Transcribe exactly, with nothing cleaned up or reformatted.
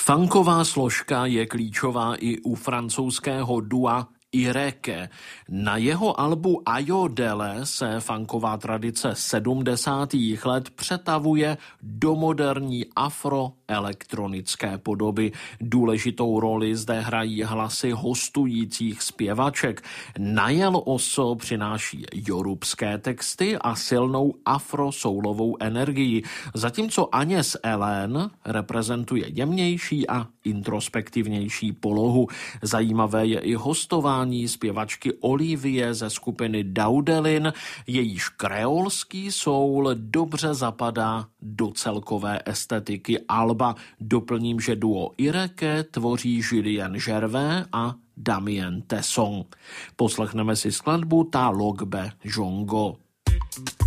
Funková složka je klíčová i u francouzského dua Ireke. Na jeho albu Ayodele se funková tradice sedmdesátých let přetavuje do moderní afroelektronické podoby. Důležitou roli zde hrají hlasy hostujících zpěvaček. Nael Oso přináší jorubské texty a silnou afrosoulovou energii, zatímco Agnes Ellen reprezentuje jemnější a introspektivnější polohu. Zajímavé je i hostování zpěvačky Olivie ze skupiny Daudelin, jejíž kreolský soul dobře zapadá do celkové estetiky alba. Doplním, že duo Ireke tvoří Julien Gervais a Damien Tesson. Poslechneme si skladbu Ta Logbe Jongo.